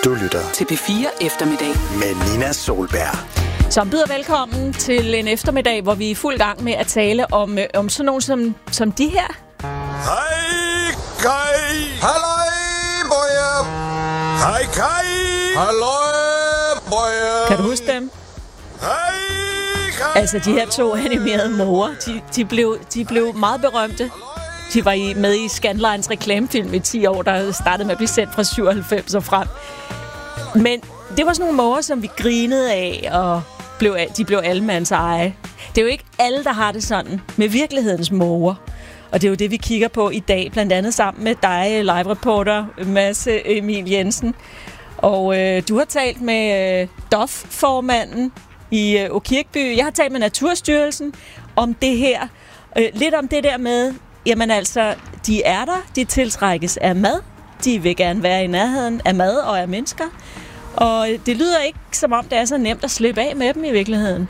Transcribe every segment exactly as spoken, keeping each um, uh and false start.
Du lytter til P fire Eftermiddag med Nina Solberg. Så byder velkommen til en eftermiddag, hvor vi er i fuld gang med at tale om, øh, om sådan nogle som, som de her. Hej, Kai! Halløj, bojer! Hej, Kai! Halløj, bojer! Kan du huske dem? Hej, Kai! Altså, de her to animerede måger, de, de, blev, de blev meget berømte. De var i, med i Scandlines reklamefilm i ti år, der startede med at blive sendt fra syvoghalvfems og frem. Men det var sådan nogle måger, som vi grinede af, og blev, de blev allemands eje. Det er jo ikke alle, der har det sådan med virkelighedens måger. Og det er jo det, vi kigger på i dag, blandt andet sammen med dig, live-reporter Mads Emil Jensen. Og øh, du har talt med øh, D O F-formanden i øh, Åkirkeby. Jeg har talt med Naturstyrelsen om det her. Øh, lidt om det der med, jamen altså, de er der, de tiltrækkes af mad. De vil gerne være i nærheden af mad og af mennesker. Og det lyder ikke, som om det er så nemt at slippe af med dem i virkeligheden.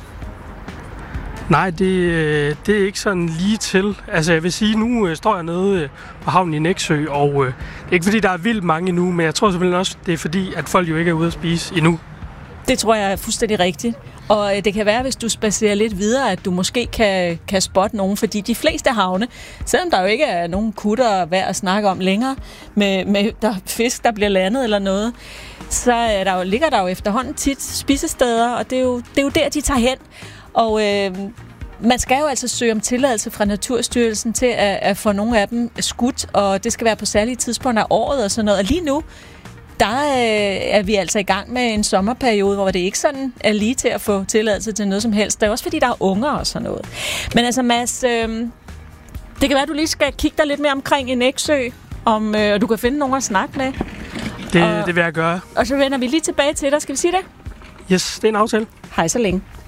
Nej, det, det er ikke sådan lige til. Altså, jeg vil sige, nu øh, står jeg nede på havnen i Nexø, og øh, det er ikke fordi, der er vildt mange endnu, men jeg tror selvfølgelig også, det er fordi, at folk jo ikke er ude at spise endnu. Det tror jeg er fuldstændig rigtigt. Og det kan være, hvis du spacerer lidt videre, at du måske kan, kan spotte nogen, fordi de fleste havne, selvom der jo ikke er nogen kutter værd at snakke om længere, med, med der fisk, der bliver landet eller noget, så er der jo, ligger der jo efterhånden tit spisesteder, og det er jo, det er jo der, de tager hen. Og øh, man skal jo altså søge om tilladelse fra Naturstyrelsen til at, at få nogle af dem skudt, og det skal være på særlige tidspunkter af året og sådan noget. Og lige nu, der øh, er vi altså i gang med en sommerperiode, hvor det ikke sådan er lige til at få tilladelse til noget som helst. Det er også fordi, der er unger og sådan noget. Men altså Mads, øh, det kan være, at du lige skal kigge dig lidt mere omkring i Nexø, om øh, du kan finde nogen at snakke med. Det, og, det vil jeg gøre. Og så vender vi lige tilbage til dig. Skal vi sige det? Yes, det er en aftale. Hej så længe.